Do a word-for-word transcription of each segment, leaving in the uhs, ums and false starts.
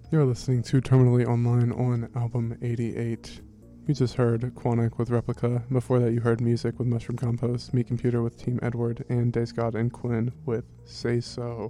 You're listening to Terminally Online on album eighty-eight. You just heard Quanic with Replica. Before that, you heard Music with Mushroom Compost, Me Computer with Team Edward, and Days God and Quinn with Say So.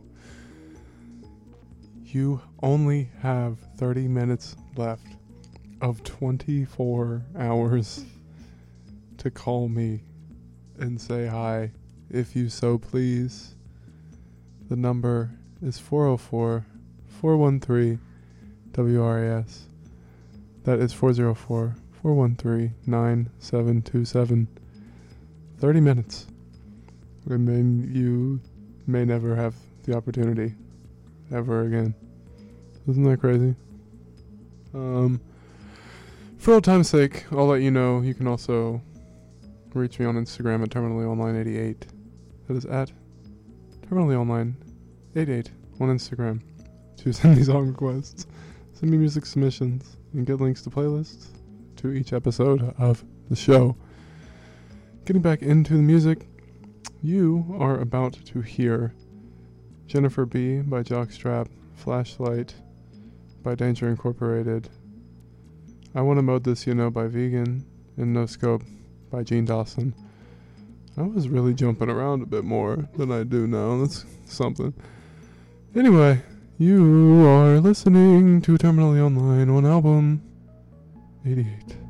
You only have thirty minutes left of twenty-four hours to call me and say hi, if you so please. The number is four oh four, four one three, W R A S. That is four oh four, four one three, nine seven two seven. thirty minutes. And then you may never have the opportunity ever again. Isn't that crazy? Um, for old time's sake, I'll let you know you can also reach me on Instagram at terminally online eighty-eight. That is at terminally online eighty-eight on Instagram to send me song requests, send me music submissions, and get links to playlists to each episode of the show. Getting back into the music, you are about to hear Jennifer B. by Jockstrap, Flashlight by Danger Incorporated, I Wanna Mode This You Know by Vegan, and No Scope by Gene Dawson. I was really jumping around a bit more than I do now. That's something. Anyway, you are listening to Terminally Online on album eighty-eight.